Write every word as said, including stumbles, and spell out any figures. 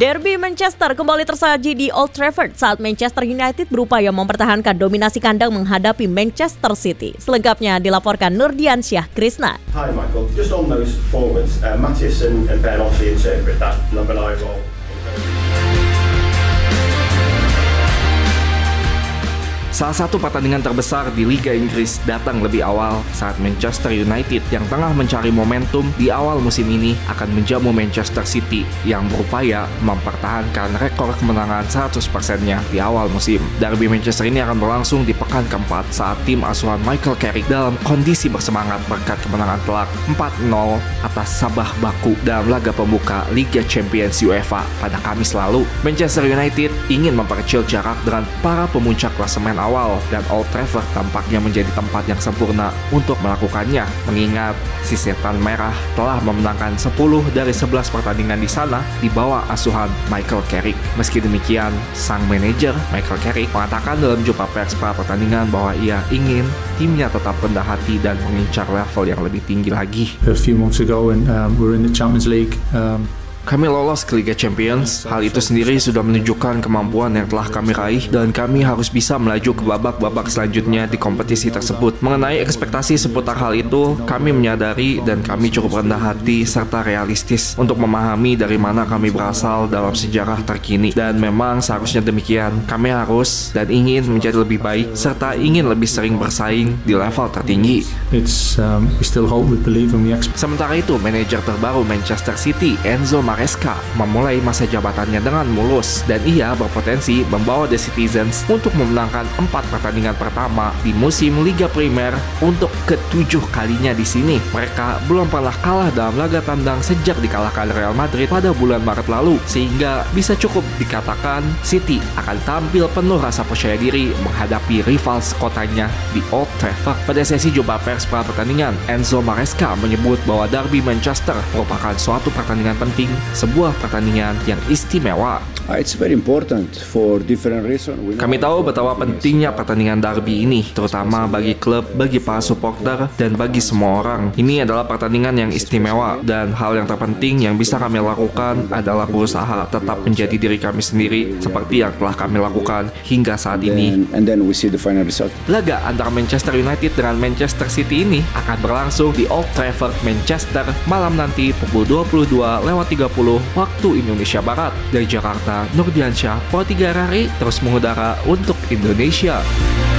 Derby Manchester kembali tersaji di Old Trafford saat Manchester United berupaya mempertahankan dominasi kandang menghadapi Manchester City. Selengkapnya dilaporkan Nurdiansyah Krisna. Hi Michael, just on those forwards, uh, Matthias and, and Ben obviously interpret that number nine role. Salah satu pertandingan terbesar di Liga Inggris datang lebih awal saat Manchester United yang tengah mencari momentum di awal musim ini akan menjamu Manchester City yang berupaya mempertahankan rekor kemenangan seratus persen-nya di awal musim. Derby Manchester ini akan berlangsung di pekan keempat saat tim asuhan Michael Carrick dalam kondisi bersemangat berkat kemenangan telak empat nol atas Sabah Baku dalam laga pembuka Liga Champions UEFA pada Kamis lalu. Manchester United ingin memperkecil jarak dengan para pemuncak klasemen awal dan Old Trafford tampaknya menjadi tempat yang sempurna untuk melakukannya, mengingat si setan merah telah memenangkan sepuluh dari sebelas pertandingan di sana di bawah asuhan Michael Carrick. Meski demikian, sang manajer Michael Carrick mengatakan dalam jumpa pers pra pertandingan bahwa ia ingin timnya tetap rendah hati dan mengincar level yang lebih tinggi lagi. A few months ago when um, we were in the Champions League, um, Kami lolos ke Liga Champions. Hal itu sendiri sudah menunjukkan kemampuan yang telah kami raih dan kami harus bisa melaju ke babak-babak selanjutnya di kompetisi tersebut. Mengenai ekspektasi seputar hal itu, kami menyadari dan kami cukup rendah hati serta realistis untuk memahami dari mana kami berasal dalam sejarah terkini. Dan memang seharusnya demikian. Kami harus dan ingin menjadi lebih baik serta ingin lebih sering bersaing di level tertinggi. it's um, we still hope, we believe, and we expect. Sementara itu, manajer terbaru Manchester City, Enzo Maresca, memulai masa jabatannya dengan mulus dan ia berpotensi membawa The Citizens untuk memenangkan empat pertandingan pertama di musim Liga Primer untuk ketujuh kalinya di sini. Mereka belum pernah kalah dalam laga tandang sejak dikalahkan Real Madrid pada bulan Maret lalu, sehingga bisa cukup dikatakan City akan tampil penuh rasa percaya diri menghadapi rival sekotanya di Old Trafford. Pada sesi jumpa pers pra pertandingan, Enzo Maresca menyebut bahwa Derby Manchester merupakan suatu pertandingan penting, sebuah pertandingan yang istimewa. It's very important for different reasons. Kami tahu betapa pentingnya pertandingan derby ini, terutama bagi klub, bagi para supporter, dan bagi semua orang. Ini adalah pertandingan yang istimewa, dan hal yang terpenting yang bisa kami lakukan adalah berusaha tetap menjadi diri kami sendiri, seperti yang telah kami lakukan hingga saat ini. And then we see the final result. Laga antara Manchester United dengan Manchester City ini akan berlangsung di Old Trafford, Manchester, malam nanti pukul dua puluh dua lewat tiga puluh waktu Indonesia Barat. Dari Jakarta, Nurdiansyah, Pro tiga R R I terus mengudara untuk Indonesia.